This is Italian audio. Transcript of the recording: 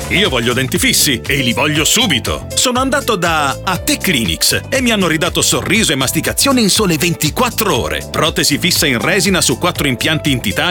Io voglio denti fissi e li voglio subito. Sono andato da Clinics e mi hanno ridato sorriso e masticazione in sole 24 ore. Protesi fissa in resina su 4 impianti in titanio